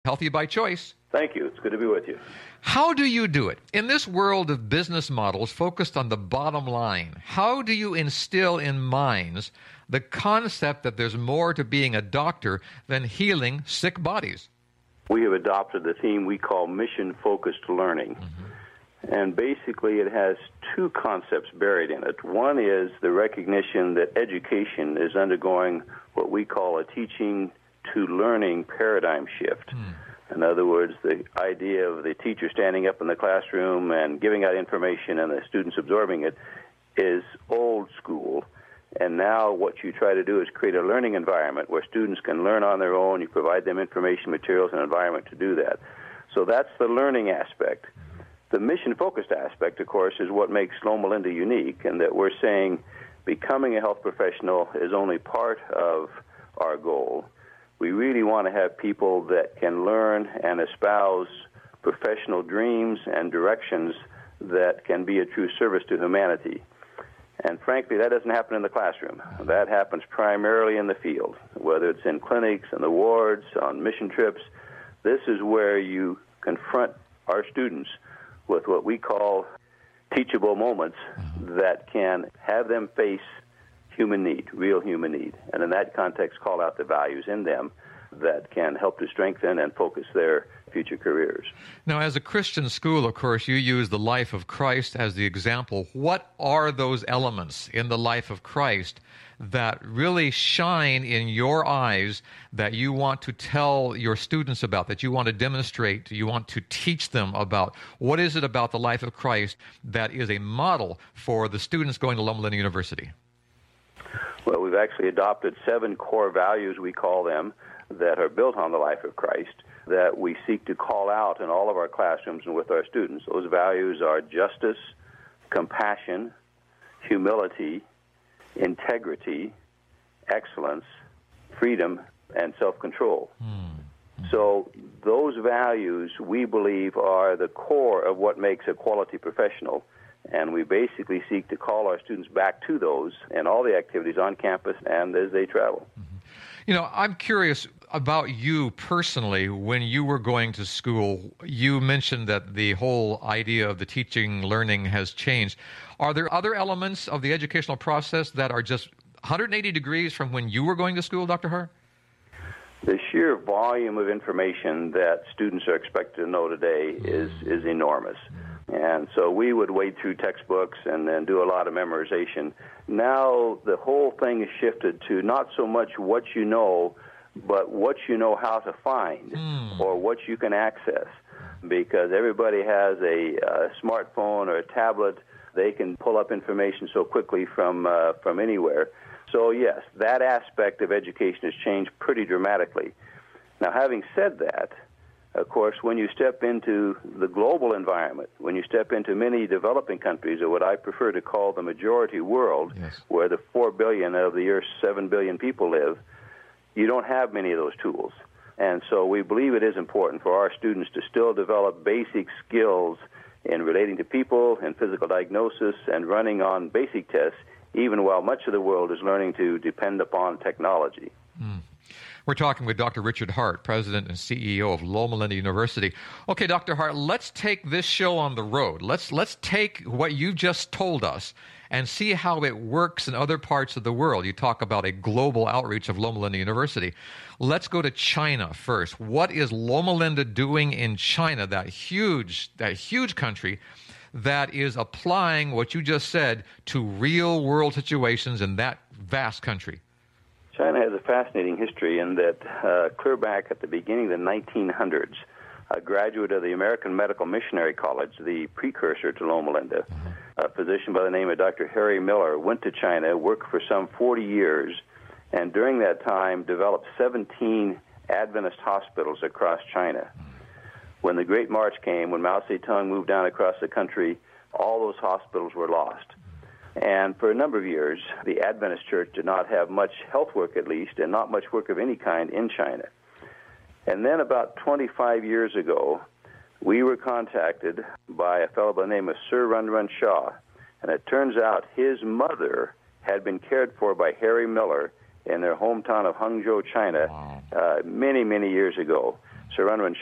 Healthy by choice. Thank you. It's good to be with you. How do you do it? In this world of business models focused on the bottom line, how do you instill in minds the concept that there's more to being a doctor than healing sick bodies? We have adopted the theme we call mission-focused learning. And basically it has two concepts buried in it. One is the recognition that education is undergoing what we call a teaching to learning paradigm shift. In other words, the idea of the teacher standing up in the classroom and giving out information and the students absorbing it is old school. And now what you try to do is create a learning environment where students can learn on their own. You provide them information, materials, and environment to do that. So that's the learning aspect. The mission-focused aspect, of course, is what makes Loma Linda unique, and that we're saying becoming a health professional is only part of our goal. We really want to have people that can learn and espouse professional dreams and directions that can be a true service to humanity. And frankly, that doesn't happen in the classroom. That happens primarily in the field, whether it's in clinics, in the wards, on mission trips. This is where you confront our students with what we call teachable moments that can have them face human need, real human need. And in that context, call out the values in them that can help to strengthen and focus their future careers. Now, as a Christian school, of course, you use the life of Christ as the example. What are those elements in the life of Christ that really shine in your eyes that you want to tell your students about, that you want to demonstrate, you want to teach them about? What is it about the life of Christ that is a model for the students going to Loma Linda University? Well, we've actually adopted 7 core values, we call them, that are built on the life of Christ, that we seek to call out in all of our classrooms and with our students. Those values are justice, compassion, humility, integrity, excellence, freedom, and self-control. So those values, we believe, are the core of what makes a quality professional. And we basically seek to call our students back to those in all the activities on campus and as they travel. You know, I'm curious about you personally. When you were going to school, you mentioned that the whole idea of the teaching, learning has changed. Are there other elements of the educational process that are just 180 degrees from when you were going to school, Dr. Hart? The sheer volume of information that students are expected to know today is enormous. And so we would wade through textbooks and then do a lot of memorization. Now the whole thing has shifted to not so much what you know, but what you know how to find or what you can access. Because everybody has a smartphone or a tablet. They can pull up information so quickly from anywhere. So yes, that aspect of education has changed pretty dramatically. Now, having said that, of course, when you step into the global environment, when you step into many developing countries, or what I prefer to call the majority world, where the 4 billion of the Earth's 7 billion people live, you don't have many of those tools. And so we believe it is important for our students to still develop basic skills in relating to people and physical diagnosis and running on basic tests, even while much of the world is learning to depend upon technology. We're talking with Dr. Richard Hart, President and CEO of Loma Linda University. Okay, Dr. Hart, let's take this show on the road. Let's take what you just told us and see how it works in other parts of the world. You talk about a global outreach of Loma Linda University. Let's go to China first. What is Loma Linda doing in China, that huge country that is applying what you just said to real-world situations in that vast country? China has a fascinating history in that clear back at the beginning of the 1900s, a graduate of the American Medical Missionary College, the precursor to Loma Linda, a physician by the name of Dr. Harry Miller, went to China, worked for some 40 years, and during that time developed 17 Adventist hospitals across China. When the Great March came, when Mao Zedong moved down across the country, all those hospitals were lost. And for a number of years, the Adventist Church did not have much health work, at least, and not much work of any kind in China. And then about 25 years ago, we were contacted by a fellow by the name of Sir Run Run Shaw. And it turns out his mother had been cared for by Harry Miller in their hometown of Hangzhou, China, many, many years ago. surrender and